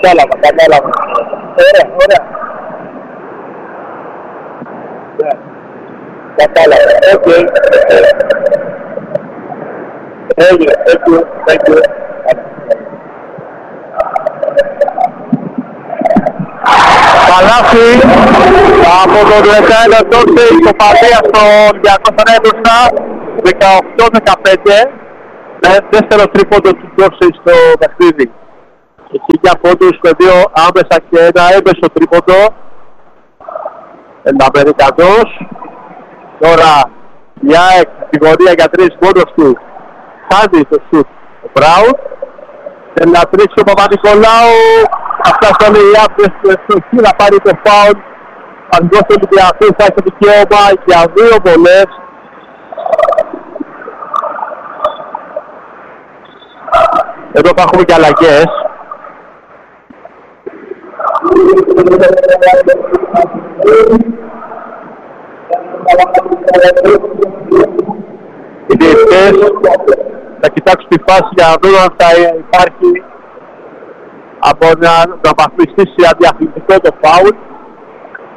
Κατάλαβα. Ωραία. Κατάλαβα. Οκ. Έγινε. Thank you. Παλάθη από τον Δεκάελο τότε η κοπαδία στον 200 μπροστά 18-15. Δεύτερο τρίποντο του Ντόρσεϊ στο παιχνίδι. Έχει 9 πόντους με 2 άμεσα και ένα έμεσο τρίποντο. Ένα Αμερικανός. Τώρα μια κατηγορία για 3 μόνος του. Χάνει το σουτ ο Μπράουν. Θέλει να τρίξει ο Παπα-Νικολάου. Αυτά στον Ιάπνες να πάρει το φάουλ. Αν δώσει ο Ολυμπιακός θα έχει δικαίωμα για 2 βολές. Εδώ θα έχουμε και αλλαγές. Οι διαιτητές θα κοιτάξουν τη φάση για να δουν αν θα υπάρχει από να βαθμιστεί σε αδιαθλητικό το φάουλ.